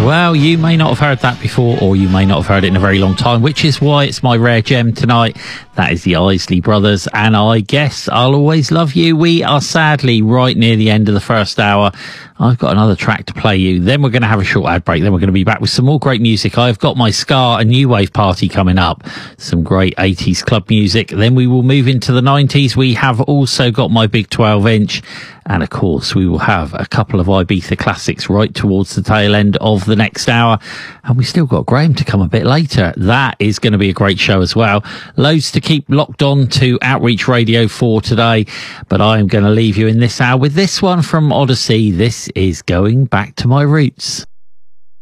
Well, you may not have heard that before, or you may not have heard it in a very long time, which is why it's my rare gem tonight. That is the Isley Brothers, and I Guess I'll Always Love You. We are sadly right near the end of the first hour. I've got another track to play you. Then we're going to have a short ad break. Then we're going to be back with some more great music. I've got my ska and new wave party coming up. Some great 80s club music. Then we will move into the 90s. We have also got my big 12-inch. And of course, we will have a couple of Ibiza classics right towards the tail end of the next hour. And we still got Graham to come a bit later. That is going to be a great show as well. Loads to keep locked on to Outreach Radio for today. But I am going to leave you in this hour with this one from Odyssey. This is Going Back to My Roots.